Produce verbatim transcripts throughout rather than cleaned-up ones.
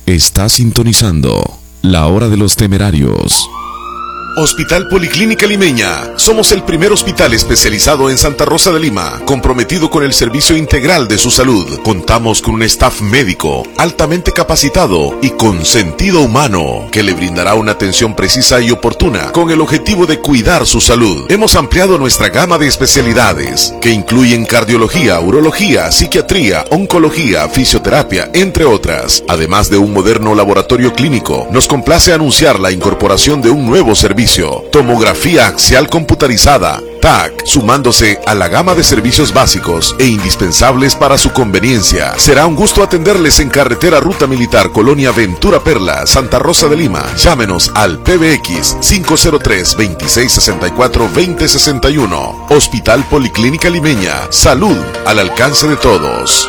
Está sintonizando La Hora de los Temerarios. Hospital Policlínica Limeña. Somos el primer hospital especializado en Santa Rosa de Lima, comprometido con el servicio integral de su salud. Contamos con un staff médico altamente capacitado y con sentido humano, que le brindará una atención precisa y oportuna con el objetivo de cuidar su salud. Hemos ampliado nuestra gama de especialidades, que incluyen cardiología, urología, psiquiatría, oncología, fisioterapia, entre otras. Además de un moderno laboratorio clínico, nos complace anunciar la incorporación de un nuevo servicio: tomografía axial computarizada, T A C, sumándose a la gama de servicios básicos e indispensables para su conveniencia. Será un gusto atenderles en carretera Ruta Militar, Colonia Ventura Perla, Santa Rosa de Lima. Llámenos al P B X cinco cero tres, veintiséis sesenta y cuatro, veinte sesenta y uno. Hospital Policlínica Limeña. Salud al alcance de todos.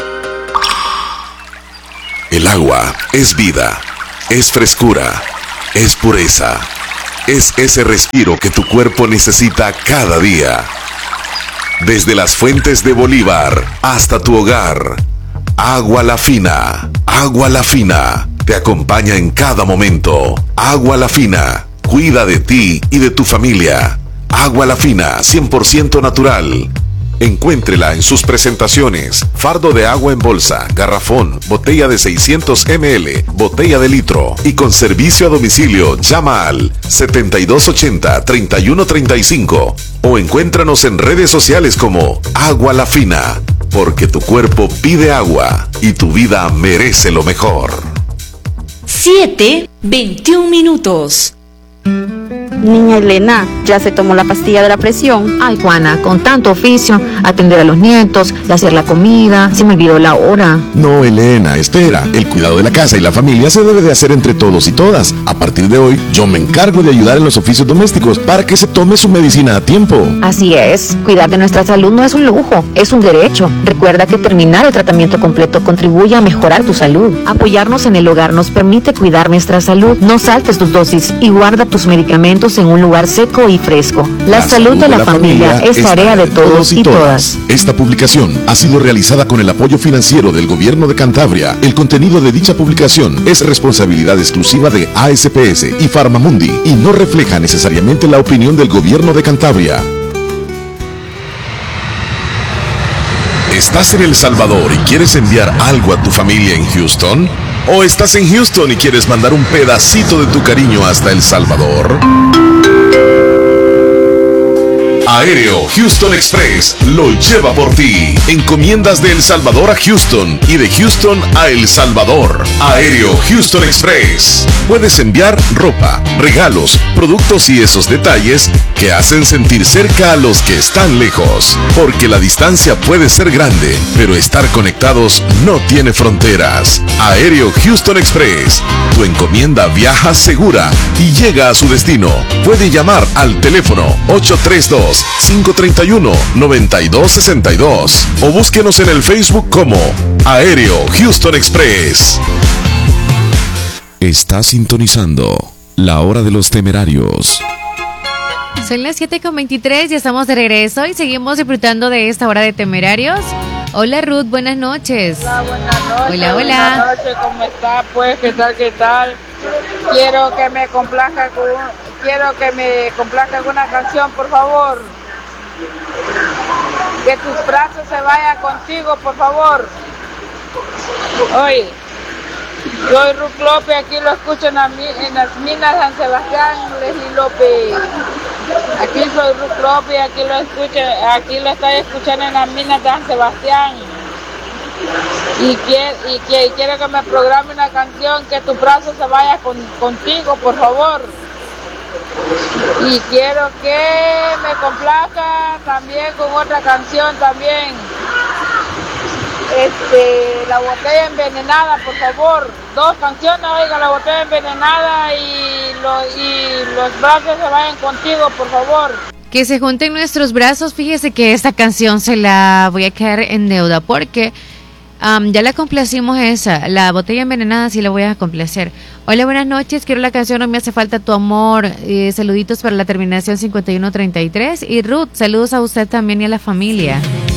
El agua es vida, es frescura, es pureza. Es ese respiro que tu cuerpo necesita cada día. Desde las fuentes de Bolívar hasta tu hogar, Agua La Fina. Agua La Fina te acompaña en cada momento. Agua La Fina cuida de ti y de tu familia. Agua La Fina, cien por ciento natural. Encuéntrela en sus presentaciones: fardo de agua en bolsa, garrafón, botella de seiscientos mililitros, botella de litro, y con servicio a domicilio. Llama al setenta y dos ochenta, treinta y uno treinta y cinco o encuéntranos en redes sociales como Agua La Fina, porque tu cuerpo pide agua y tu vida merece lo mejor. siete, veintiún minutos. Niña Elena, ¿ya se tomó la pastilla de la presión? Ay, Juana, con tanto oficio, atender a los nietos, y hacer la comida, se me olvidó la hora. No, Elena, espera. El cuidado de la casa y la familia se debe de hacer entre todos y todas. A partir de hoy, yo me encargo de ayudar en los oficios domésticos para que se tome su medicina a tiempo. Así es, cuidar de nuestra salud no es un lujo, es un derecho. Recuerda que terminar el tratamiento completo contribuye a mejorar tu salud. Apoyarnos en el hogar nos permite cuidar nuestra salud. No saltes tus dosis y guarda tus medicamentos en un lugar seco y fresco. La, la salud, salud de la, de la familia, familia es tarea de todos y todas. Esta publicación ha sido realizada con el apoyo financiero del Gobierno de Cantabria. El contenido de dicha publicación es responsabilidad exclusiva de A S P S y Farmamundi y no refleja necesariamente la opinión del Gobierno de Cantabria. ¿Estás en El Salvador y quieres enviar algo a tu familia en Houston? ¿O estás en Houston y quieres mandar un pedacito de tu cariño hasta El Salvador? Aéreo Houston Express lo lleva por ti. Encomiendas de El Salvador a Houston y de Houston a El Salvador. Aéreo Houston Express. Puedes enviar ropa, regalos, productos y esos detalles que hacen sentir cerca a los que están lejos. Porque la distancia puede ser grande, pero estar conectados no tiene fronteras. Aéreo Houston Express. Tu encomienda viaja segura y llega a su destino. Puede llamar al teléfono ocho tres dos, cinco tres uno, nueve dos seis dos o búsquenos en el Facebook como Aéreo Houston Express. Está sintonizando La Hora de los Temerarios. Son las siete con veintitrés y estamos de regreso y seguimos disfrutando de esta hora de Temerarios. Hola Ruth, buenas noches. Hola, buenas noches. Hola, hola. Buenas noches, ¿cómo está? Pues, ¿qué tal, qué tal? Quiero que me complazca con, quiero que me complazca con una canción, por favor. Que tus brazos se vayan contigo, por favor. Oye, soy Ruth López, aquí lo escucho en, la, en las minas San Sebastián, Leslie López. Aquí soy Ruth López, aquí lo escucho, aquí lo estoy escuchando en las minas de San Sebastián. Y, quiero, y, que, y quiero que me programe una canción, que tus brazos se vayan con, contigo, por favor. Y quiero que me complazca también con otra canción también. Este, La Botella Envenenada, por favor. Dos canciones, oiga, La Botella Envenenada y, lo, y Los Brazos se vayan contigo, por favor. Que se junten nuestros brazos. Fíjese que esta canción se la voy a quedar en deuda porque um, ya la complacimos esa. La Botella Envenenada sí la voy a complacer. Hola, buenas noches. Quiero la canción No Me Hace Falta Tu Amor. Eh, saluditos para la terminación cincuenta y uno treinta y tres. Y Ruth, saludos a usted también y a la familia.